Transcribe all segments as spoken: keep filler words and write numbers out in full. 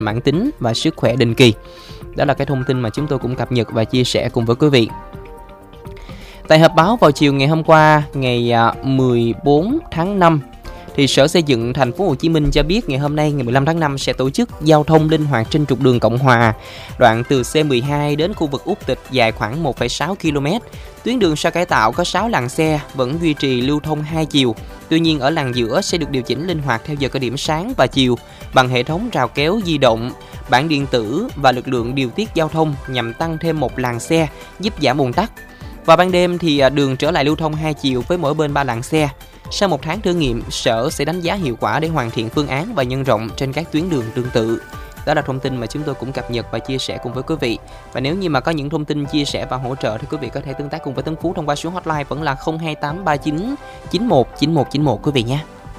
mãn tính và sức khỏe định kỳ. Đó là cái thông tin mà chúng tôi cũng cập nhật và chia sẻ cùng với quý vị. Tại họp báo vào chiều ngày hôm qua, ngày mười bốn tháng năm, thì Sở Xây dựng Thành phố Hồ Chí Minh cho biết ngày hôm nay ngày mười lăm tháng năm sẽ tổ chức giao thông linh hoạt trên trục đường Cộng Hòa, đoạn từ C mười hai đến khu vực Út Tịch dài khoảng một phẩy sáu ki lô mét. Tuyến đường sau cải tạo có sáu làn xe vẫn duy trì lưu thông hai chiều. Tuy nhiên ở làn giữa sẽ được điều chỉnh linh hoạt theo giờ cao điểm sáng và chiều bằng hệ thống rào kéo di động, bảng điện tử và lực lượng điều tiết giao thông nhằm tăng thêm một làn xe giúp giảm ùn tắc. Vào ban đêm thì đường trở lại lưu thông hai chiều với mỗi bên ba làn xe. Sau một tháng thử nghiệm, Sở sẽ đánh giá hiệu quả để hoàn thiện phương án và nhân rộng trên các tuyến đường tương tự. Đó là thông tin mà chúng tôi cũng cập nhật và chia sẻ cùng với quý vị. Và nếu như mà có những thông tin chia sẻ và hỗ trợ thì quý vị có thể tương tác cùng với Tấn Phú thông qua số hotline vẫn là không hai tám ba chín chín một chín một chín một quý vị nhé.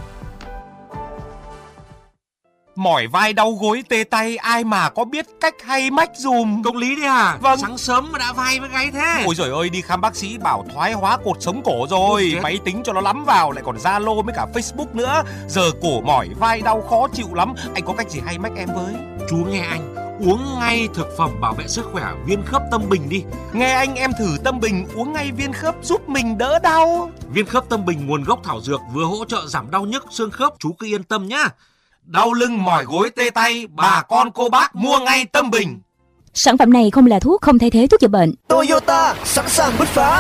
Mỏi vai đau gối tê tay ai mà có biết cách hay mách dùm. Công lý đấy à? Vâng. Sáng sớm mà đã vai với gáy thế. Ôi giời ơi, đi khám bác sĩ bảo thoái hóa cột sống cổ rồi. Máy tính cho nó lắm vào, lại còn Zalo với cả Facebook nữa. Giờ cổ mỏi vai đau khó chịu lắm. Anh có cách gì hay mách em với? Chú nghe anh, uống ngay thực phẩm bảo vệ sức khỏe Viên Khớp Tâm Bình đi. Nghe anh em thử Tâm Bình, uống ngay viên khớp giúp mình đỡ đau. Viên Khớp Tâm Bình nguồn gốc thảo dược, vừa hỗ trợ giảm đau nhức xương khớp, chú cứ yên tâm nhá. Đau lưng mỏi gối tê tay, bà con cô bác mua ngay Tâm Bình. Sản phẩm này không là thuốc, không thay thế thuốc chữa bệnh. Toyota sẵn sàng bứt phá.